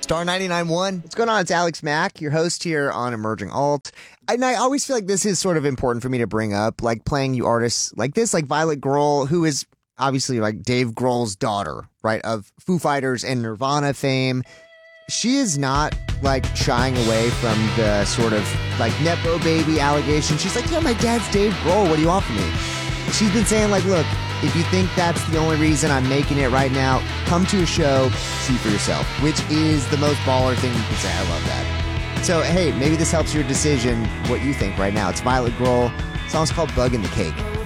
Star 99.1. What's going on? It's Alex Mack, your host here on Emerging Alt. And I always feel like this is sort of important for me to bring up, like playing you artists like this, like Violet Grohl, who is obviously like Dave Grohl's daughter, right, of Foo Fighters and Nirvana fame. She is not like shying away from the sort of like Nepo baby allegation. She's like, yeah, my dad's Dave Grohl. What do you want from me? She's been saying like, look, if you think that's the only reason I'm making it right now, come to a show, see for yourself, which is the most baller thing you can say. I love that. So, hey, maybe this helps your decision, what you think right now. It's Violet Grohl. The song's called Bug in the Cake.